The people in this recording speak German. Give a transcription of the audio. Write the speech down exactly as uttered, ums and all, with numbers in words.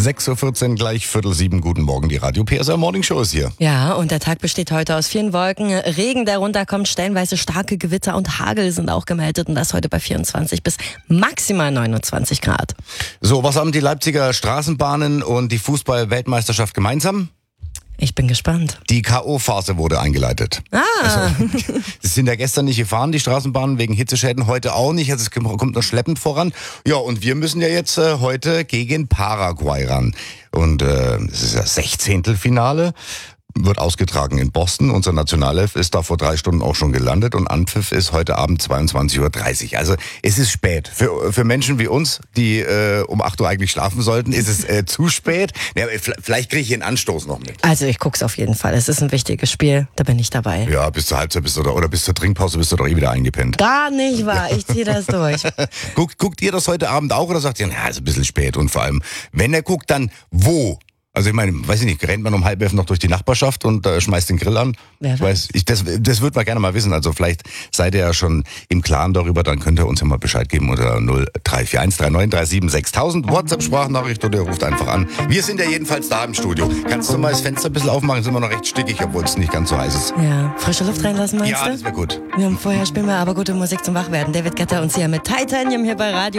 sechs Uhr vierzehn, gleich Viertel sieben. Guten Morgen, die Radio P S R Morning Show ist hier. Ja, und der Tag besteht heute aus vielen Wolken. Regen, der runterkommt, stellenweise starke Gewitter und Hagel sind auch gemeldet. Und das heute bei vierundzwanzig bis maximal neunundzwanzig Grad. So, was haben die Leipziger Straßenbahnen und die Fußball-Weltmeisterschaft gemeinsam? Ich bin gespannt. Die K O-Phase wurde eingeleitet. Ah. Also, sie sind ja gestern nicht gefahren, die Straßenbahnen, wegen Hitzeschäden, heute auch nicht. Also es kommt noch schleppend voran. Ja, und wir müssen ja jetzt äh, heute gegen Paraguay ran. Und äh, es ist das Sechzehntelfinale. Wird ausgetragen in Boston. Unser Nationalelf ist da vor drei Stunden auch schon gelandet und Anpfiff ist heute Abend zweiundzwanzig Uhr dreißig. Also es ist spät. Für, für Menschen wie uns, die äh, um acht Uhr eigentlich schlafen sollten, ist es äh, zu spät. Ja, vielleicht kriege ich einen Anstoß noch mit. Also ich guck's auf jeden Fall. Es ist ein wichtiges Spiel. Da bin ich dabei. Ja, bis zur Halbzeit bist du da, oder bis zur Trinkpause bist du doch eh wieder eingepennt. Gar nicht wahr. Ich ziehe das durch. Guckt, guckt ihr das heute Abend auch oder sagt ihr, na, ist ein bisschen spät? Und vor allem, wenn er guckt, dann wo? Also ich meine, weiß ich nicht, rennt man um halb elf noch durch die Nachbarschaft und äh, schmeißt den Grill an? Wer ich weiß, ich, das, das würde man gerne mal wissen. Also vielleicht seid ihr ja schon im Klaren darüber, dann könnt ihr uns ja mal Bescheid geben unter null drei vier eins drei neun drei sieben sechstausend, WhatsApp-Sprachnachricht oder ihr ruft einfach an. Wir sind ja jedenfalls da im Studio. Kannst du mal das Fenster ein bisschen aufmachen? Sind wir noch recht stickig, obwohl es nicht ganz so heiß ist. Ja, frische Luft reinlassen, meinst ja, du? das wäre gut. Wir haben vorher spielen wir aber gute Musik zum Wachwerden. David Guetta und Sia mit Titanium hier bei Radio